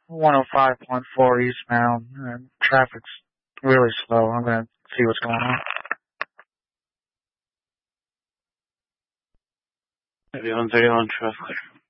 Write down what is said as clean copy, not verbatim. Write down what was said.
105.4 eastbound, and traffic's really slow. I'm gonna see what's going on. Maybe 131 traffic.